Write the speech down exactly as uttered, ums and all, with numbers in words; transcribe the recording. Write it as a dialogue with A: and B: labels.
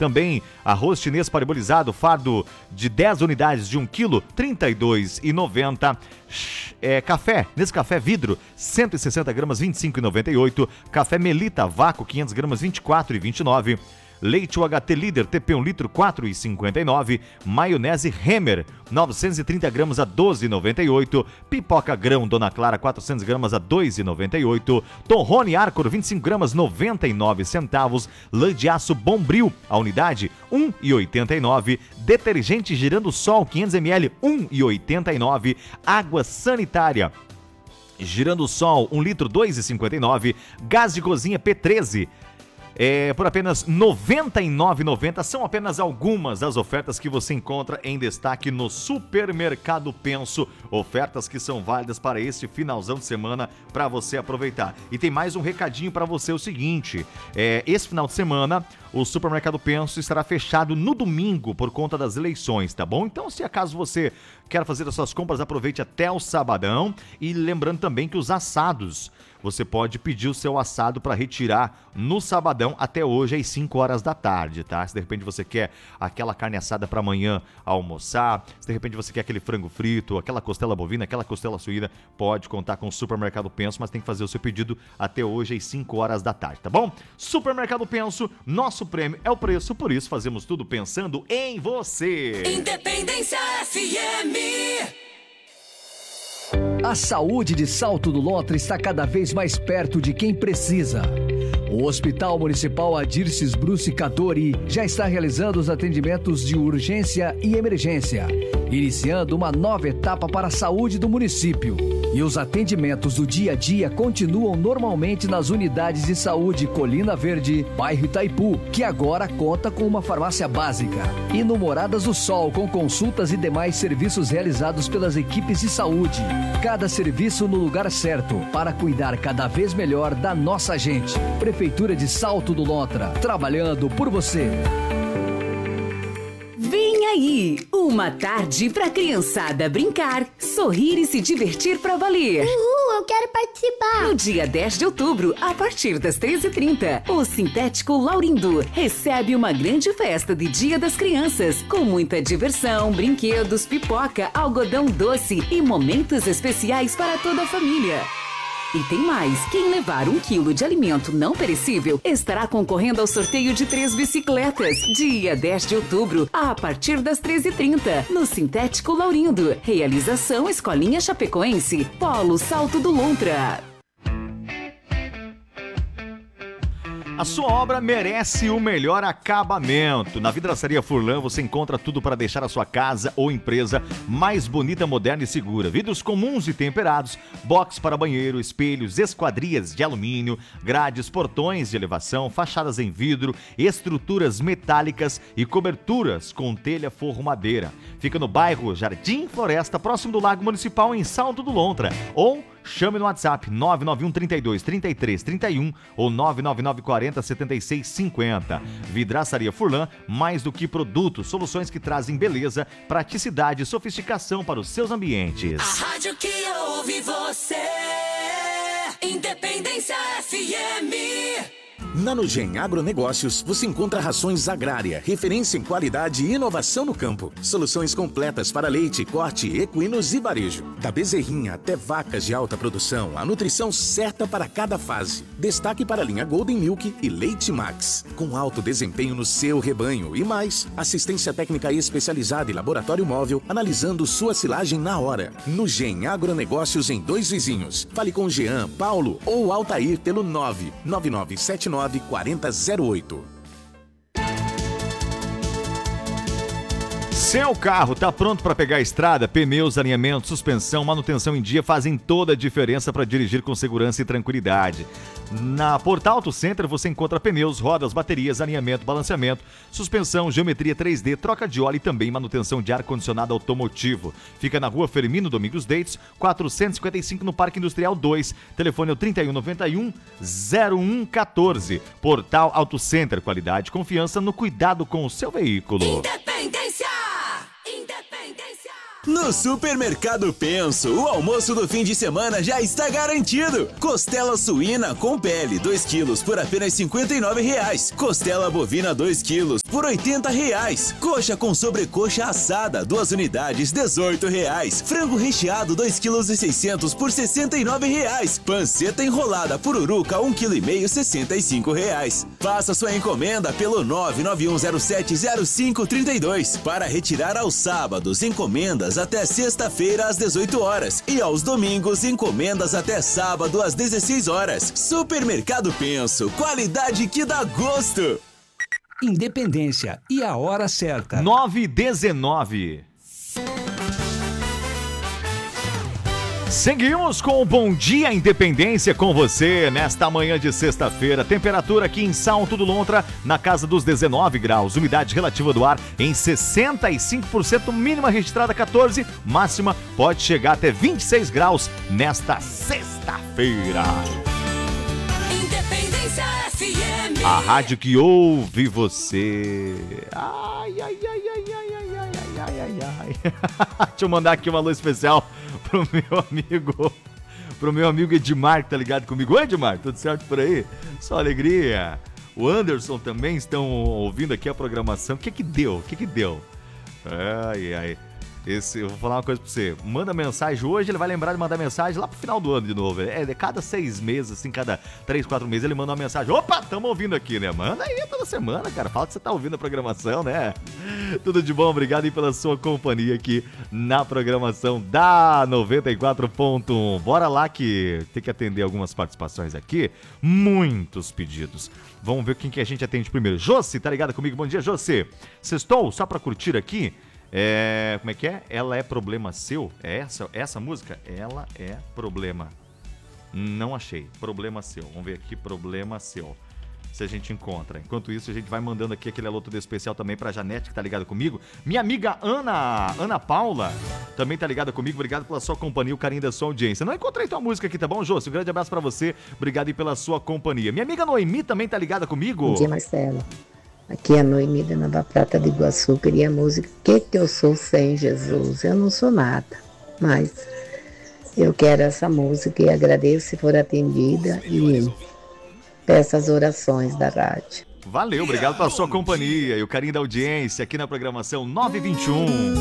A: Também arroz chinês parabolizado, fardo de dez unidades de um quilo, trinta e dois reais e noventa centavos. É, café, Nescafé vidro, cento e sessenta gramas, vinte e cinco reais e noventa e oito centavos. Café Melita vácuo, quinhentas gramas, vinte e quatro reais e vinte e nove centavos. Leite U H T Líder T P um litro, quatro reais e cinquenta e nove centavos. Maionese Hemmer, novecentas e trinta gramas a doze reais e noventa e oito centavos. Pipoca Grão Dona Clara, quatrocentas gramas a dois reais e noventa e oito centavos. Torrone Arcor, vinte e cinco gramas, noventa e nove centavos. Lã de aço Bombril, a unidade, um real e oitenta e nove centavos. Detergente Girando Sol, quinhentos mililitros, um real e oitenta e nove centavos. Água sanitária Girando Sol, um litro, dois reais e cinquenta e nove centavos. Gás de cozinha P treze, É, por apenas noventa e nove reais e noventa centavos. São apenas algumas das ofertas que você encontra em destaque no Supermercado Penso. Ofertas que são válidas para este finalzão de semana para você aproveitar. E tem mais um recadinho para você, o seguinte, é, esse final de semana o Supermercado Penso estará fechado no domingo por conta das eleições, tá bom? Então, se acaso você quer fazer as suas compras, aproveite até o sabadão. E lembrando também que os assados, você pode pedir o seu assado para retirar no sabadão até hoje às cinco horas da tarde, tá? Se de repente você quer aquela carne assada para amanhã almoçar, se de repente você quer aquele frango frito, aquela costela bovina, aquela costela suína, pode contar com o Supermercado Penso, mas tem que fazer o seu pedido até hoje às cinco horas da tarde, tá bom? Supermercado Penso, nosso prêmio é o preço, por isso fazemos tudo pensando em você.
B: Independência F M.
C: A saúde de Salto do Lontra está cada vez mais perto de quem precisa. O Hospital Municipal Adirces Bruce Cadori já está realizando os atendimentos de urgência e emergência, iniciando uma nova etapa para a saúde do município. E os atendimentos do dia a dia continuam normalmente nas unidades de saúde Colina Verde, bairro Itaipu, que agora conta com uma farmácia básica. E no Moradas do Sol, com consultas e demais serviços realizados pelas equipes de saúde. Cada serviço no lugar certo, para cuidar cada vez melhor da nossa gente. Prefeitura de Salto do Lontra, trabalhando por você.
D: Vem aí, uma tarde pra criançada brincar, sorrir e se divertir pra valer.
E: Uhul, eu quero participar.
D: No dia dez de outubro, a partir das treze e trinta, o Sintético Laurindo recebe uma grande festa de Dia das Crianças, com muita diversão, brinquedos, pipoca, algodão doce e momentos especiais para toda a família. E tem mais, quem levar um quilo de alimento não perecível estará concorrendo ao sorteio de três bicicletas. Dia dez de outubro, a partir das treze e trinta, no Sintético Laurindo. Realização Escolinha Chapecoense, Polo Salto do Lontra.
A: A sua obra merece o melhor acabamento. Na Vidraçaria Furlan você encontra tudo para deixar a sua casa ou empresa mais bonita, moderna e segura. Vidros comuns e temperados, box para banheiro, espelhos, esquadrias de alumínio, grades, portões de elevação, fachadas em vidro, estruturas metálicas e coberturas com telha forro madeira. Fica no bairro Jardim Floresta, próximo do Lago Municipal, em Salto do Lontra. Ou chame no WhatsApp nove nove um, trinta e dois, trinta e três, trinta e um ou nove nove nove, quarenta, setenta e seis, cinquenta. Vidraçaria Furlan, mais do que produtos, soluções que trazem beleza, praticidade e sofisticação para os seus ambientes.
B: A rádio que ouve você, Independência F M.
F: Na Nugem Agronegócios, você encontra rações agrária, referência em qualidade e inovação no campo. Soluções completas para leite, corte, equinos e varejo. Da bezerrinha até vacas de alta produção, a nutrição certa para cada fase. Destaque para a linha Golden Milk e Leite Max, com alto desempenho no seu rebanho. E mais, assistência técnica especializada e laboratório móvel, analisando sua silagem na hora. Nugem Agronegócios em Dois Vizinhos. Fale com Jean, Paulo ou Altair pelo nove nove nove sete nove quatro zero zero oito.
A: Seu carro está pronto para pegar a estrada? Pneus, alinhamento, suspensão, manutenção em dia fazem toda a diferença para dirigir com segurança e tranquilidade. Na Portal Auto Center você encontra pneus, rodas, baterias, alinhamento, balanceamento, suspensão, geometria três D, troca de óleo e também manutenção de ar-condicionado automotivo. Fica na rua Fermino Domingos Deitos, quatrocentos e cinquenta e cinco, no Parque Industrial dois. Telefone é o trinta e um, noventa e um, zero um um quatro. Portal Auto Center, qualidade e confiança no cuidado com o seu veículo.
B: Independência! Independência!
G: No Supermercado Penso, o almoço do fim de semana já está garantido. Costela suína com pele, dois quilos por apenas cinquenta e nove reais. Costela bovina dois quilos por oitenta reais. Coxa com sobrecoxa assada, duas unidades, dezoito reais. Frango recheado, dois quilos e seiscentos por sessenta e nove reais. Panceta enrolada pururuca, um quilo e meio, sessenta e cinco reais. Faça sua encomenda pelo nove nove um zero sete zero cinco três dois. Para retirar aos sábados, encomendas até sexta-feira às dezoito horas. E aos domingos, encomendas até sábado às dezesseis horas. Supermercado Penso, qualidade que dá gosto.
C: Independência e a hora certa.
A: nove e dezenove. Seguimos com o Bom Dia Independência com você nesta manhã de sexta-feira. Temperatura aqui em Salto do Lontra na casa dos dezenove graus. Umidade relativa do ar em sessenta e cinco por cento, mínima registrada quatorze, máxima pode chegar até vinte e seis graus nesta sexta-feira.
B: Independência F M.
A: A rádio que ouve você. Ai, ai, ai, ai, ai, ai, ai, ai, ai, ai. Deixa eu mandar aqui uma alô especial pro meu amigo, pro meu amigo Edmar, que tá ligado comigo. Oi, Edmar, tudo certo por aí? Só alegria. O Anderson também estão ouvindo aqui a programação. O que que deu? O que que deu? Ai, ai. Esse, eu vou falar uma coisa pra você. Manda mensagem hoje, ele vai lembrar de mandar mensagem lá pro final do ano de novo. É, de cada seis meses, assim, cada três, quatro meses, ele manda uma mensagem. Opa, tamo ouvindo aqui, né? Manda aí toda semana, cara. Fala que você tá ouvindo a programação, né? Tudo de bom, obrigado aí pela sua companhia aqui na programação da noventa e quatro ponto um. Bora lá que tem que atender algumas participações aqui. Muitos pedidos. Vamos ver quem que a gente atende primeiro. Josi, tá ligado comigo? Bom dia, Josi. Sextou, só pra curtir aqui. É, como é que é? Ela é problema seu? É essa, essa música? Ela é problema. Não achei. Problema seu. Vamos ver aqui, problema seu. Se a gente encontra. Enquanto isso, a gente vai mandando aqui aquele alô todo especial também pra Janete, que tá ligada comigo. Minha amiga Ana, Ana Paula, também tá ligada comigo. Obrigado pela sua companhia, o carinho da sua audiência. Não encontrei tua música aqui, tá bom, Jô? Um grande abraço pra você. Obrigado aí pela sua companhia. Minha amiga Noemi também tá ligada comigo.
H: Bom dia, Marcelo. Aqui é a Noemi da Nova Prata de Iguaçu. Queria a música Que Que Eu Sou Sem Jesus. Eu não sou nada, mas eu quero essa música e agradeço se for atendida e peço as orações da rádio.
A: Valeu, obrigado pela sua companhia e o carinho da audiência aqui na programação nove e vinte e um.